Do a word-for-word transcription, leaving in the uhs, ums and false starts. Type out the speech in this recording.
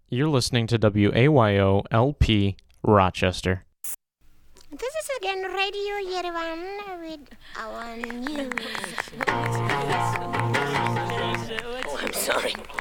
You're listening to W A Y O L P Rochester. This is again Radio Yerevan with our news. Oh, I'm sorry.